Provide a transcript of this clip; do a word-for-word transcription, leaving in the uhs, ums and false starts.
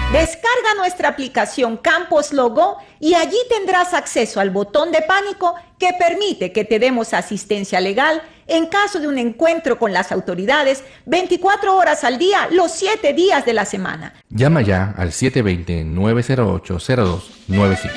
Descarga nuestra aplicación Campos Logo y allí tendrás acceso al botón de pánico que permite que te demos asistencia legal en caso de un encuentro con las autoridades veinticuatro horas al día, los siete días de la semana. Llama ya al siete dos cero, nueve cero ocho, cero dos nueve cinco.